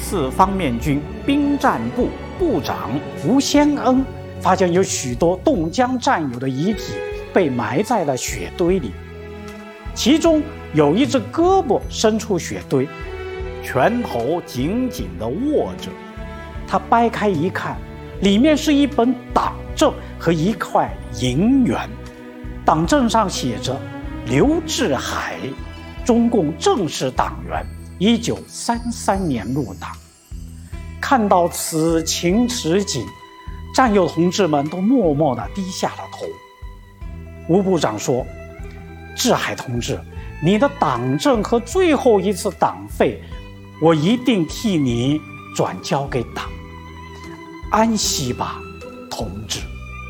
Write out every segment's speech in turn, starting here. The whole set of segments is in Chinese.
四方面军兵站部部长吴先恩发现有许多冻僵战友的遗体被埋在了雪堆里，其中有一只胳膊伸出雪堆，拳头紧紧地握着。他掰开一看，里面是一本党证和一块银元。党证上写着刘志海，中共正式党员，1933年入党。看到此情此景，战友同志们都默默地低下了头。吴部长说：“志海同志，你的党证和最后一次党费，我一定替你转交给党。安息吧，同志。”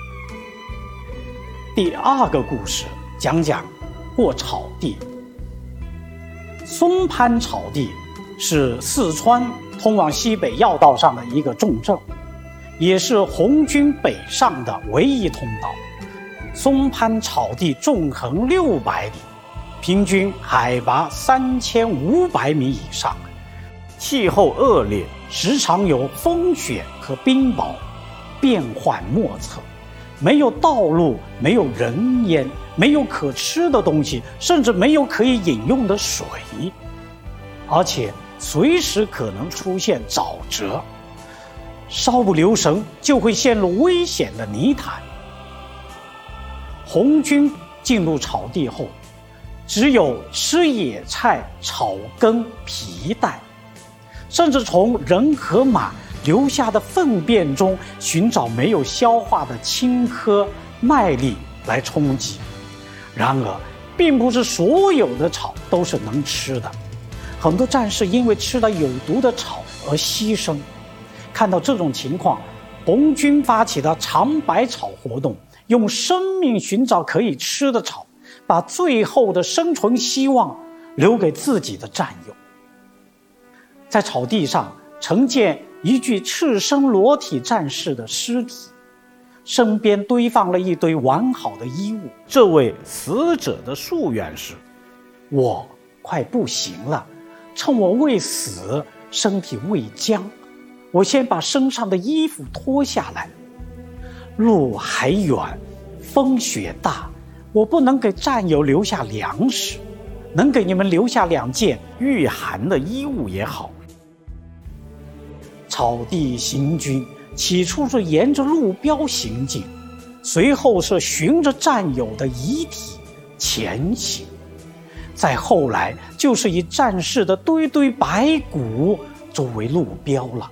第二个故事讲过草地。松潘草地是四川通往西北要道上的一个重镇，也是红军北上的唯一通道。松潘草地纵横600里，平均海拔3500米以上，气候恶劣，时常有风雪和冰雹，变幻莫测。没有道路，没有人烟，没有可吃的东西，甚至没有可以饮用的水，而且随时可能出现沼泽，稍不留神就会陷入危险的泥潭。红军进入草地后，只有吃野菜、草根、皮带，甚至从人和马留下的粪便中寻找没有消化的青稞、麦粒来充饥。然而，并不是所有的草都是能吃的，很多战士因为吃了有毒的草而牺牲。看到这种情况，红军发起了尝百草活动，用生命寻找可以吃的草，把最后的生存希望留给自己的战友。在草地上呈见一具赤身裸体战士的尸体，身边堆放了一堆完好的衣物。这位死者的夙愿是：我快不行了，趁我未死，身体未僵，我先把身上的衣服脱下来。路还远，风雪大，我不能给战友留下粮食，能给你们留下2件御寒的衣物也好。草地行军起初是沿着路标行进，随后是循着战友的遗体前行，再后来就是以战士的堆堆白骨作为路标了。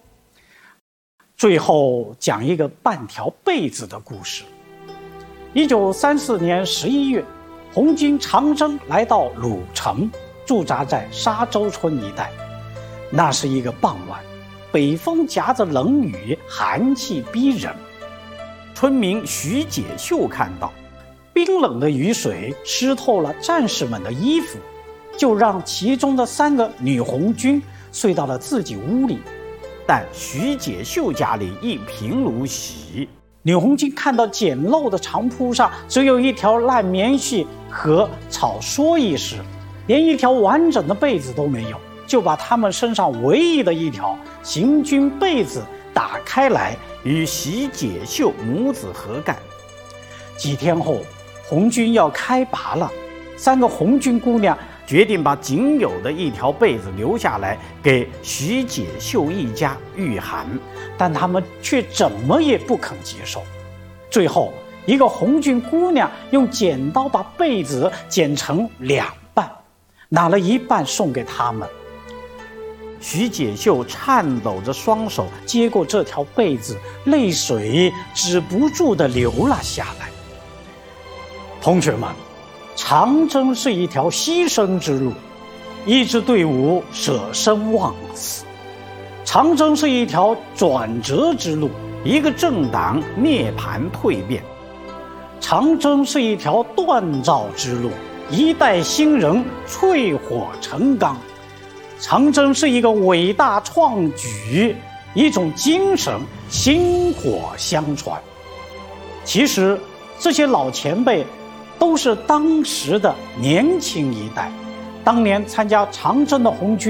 最后讲一个半条被子的故事。1934年11月，红军长征来到鲁城，驻扎在沙洲村一带。那是一个傍晚，北风夹着冷雨，寒气逼人。村民徐解秀看到冰冷的雨水湿透了战士们的衣服，就让其中的3个女红军睡到了自己屋里。但徐解秀家里一贫如洗，女红军看到简陋的床铺上只有一条烂棉絮和草蓑衣时，连一条完整的被子都没有，就把他们身上唯一的一条行军被子打开来，与徐解秀母子合干。几天后，红军要开拔了，3个红军姑娘决定把仅有的一条被子留下来给徐解秀一家御寒，但他们却怎么也不肯接受。最后，一个红军姑娘用剪刀把被子剪成2半，拿了一半送给他们。徐解秀颤抖着双手接过这条被子，泪水止不住地流了下来。同学们，长征是一条牺牲之路，一支队伍舍生忘死；长征是一条转折之路，一个政党涅槃蜕变；长征是一条锻造之路，一代新人淬火成钢；长征是一个伟大创举，一种精神薪火相传。其实这些老前辈都是当时的年轻一代，当年参加长征的红军